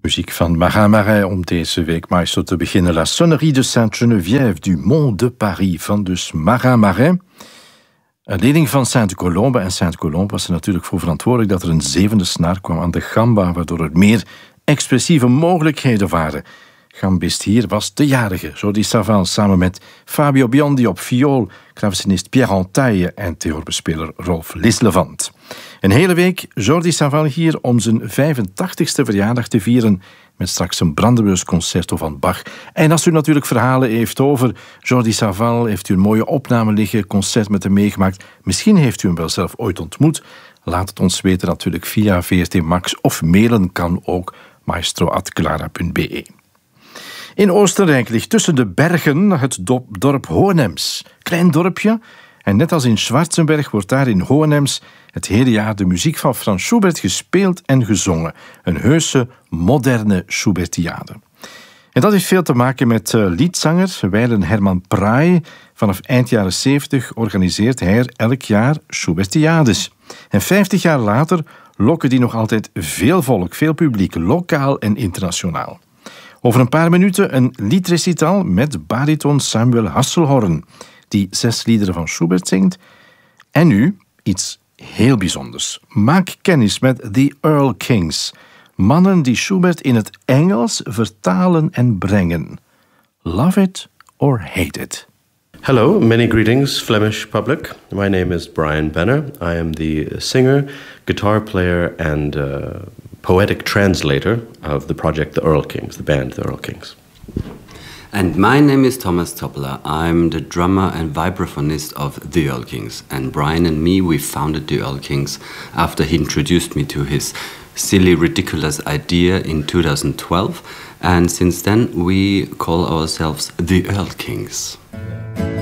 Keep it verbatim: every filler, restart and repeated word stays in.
Muziek van Marin Marais om deze week maestro te beginnen. La Sonnerie de Sainte-Geneviève du Mont de Paris van dus Marin Marais. Een leerling van Sainte-Colombe. En Sainte-Colombe was er natuurlijk voor verantwoordelijk dat er een zevende snaar kwam aan de gamba, waardoor er meer expressieve mogelijkheden waren. Gambist hier was de jarige Jordi Savall samen met Fabio Biondi op viool, klavecinist Pierre Antaille en theorbespeler Rolf Lislevant. Een hele week Jordi Savall hier om zijn vijfentachtigste verjaardag te vieren met straks een Brandenburgsconcerto van Bach. En als u natuurlijk verhalen heeft over Jordi Savall, heeft u een mooie opname liggen, concert met hem meegemaakt, misschien heeft u hem wel zelf ooit ontmoet, laat het ons weten natuurlijk via V R T Max of mailen kan ook maestro at clara punt b e. In Oostenrijk ligt tussen de bergen het dorp Hohenems. Klein dorpje. En net als in Schwarzenberg wordt daar in Hohenems het hele jaar de muziek van Franz Schubert gespeeld en gezongen. Een heuse, moderne Schubertiade. En dat heeft veel te maken met uh, liedzanger wijlen Herman Praai. Vanaf eind jaren zeventig organiseert hij er elk jaar Schubertiades. En vijftig jaar later lokken die nog altijd veel volk, veel publiek, lokaal en internationaal. Over een paar minuten een liedrecital met bariton Samuel Hasselhorn, die zes liederen van Schubert zingt. En nu iets heel bijzonders. Maak kennis met The Earl Kings. Mannen die Schubert in het Engels vertalen en brengen. Love it or hate it. Hello, many greetings, Flemish public. My name is Brian Benner. I am the singer, guitar player and uh, poetic translator of the project The Earl Kings, the band The Earl Kings. And my name is Thomas Toppler. I'm the drummer and vibraphonist of The Earl Kings. And Brian and me, we founded The Earl Kings after he introduced me to his silly, ridiculous idea in two thousand twelve. And since then, we call ourselves The Earl Kings.